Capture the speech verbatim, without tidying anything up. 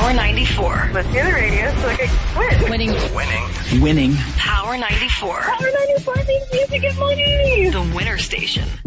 Power ninety-four. Let's hear the radio so I can win. Winning. Winning. Winning. Power ninety-four. Power ninety-four means music and money. The winner station.